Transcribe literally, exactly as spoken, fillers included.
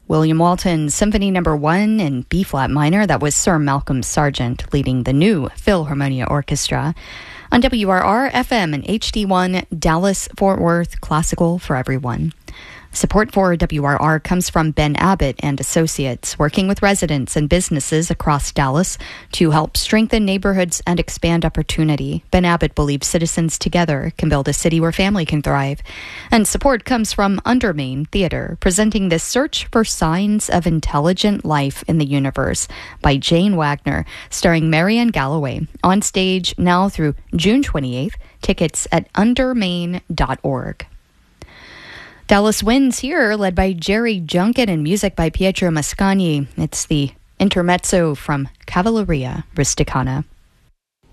William Walton Symphony Number One in B-flat minor. That was Sir Malcolm Sargent leading the new Philharmonia Orchestra. On W R R F M and H D one, Dallas, Fort Worth, classical for everyone. Support for W R R comes from Ben Abbott and Associates, working with residents and businesses across Dallas to help strengthen neighborhoods and expand opportunity. Ben Abbott believes citizens together can build a city where family can thrive. And support comes from Undermain Theater, presenting The Search for Signs of Intelligent Life in the Universe by Jane Wagner, starring Marianne Galloway. On stage now through June twenty-eighth. Tickets at undermain dot org. Dallas Winds here, led by Jerry Junket and music by Pietro Mascagni. It's the intermezzo from Cavalleria Rusticana.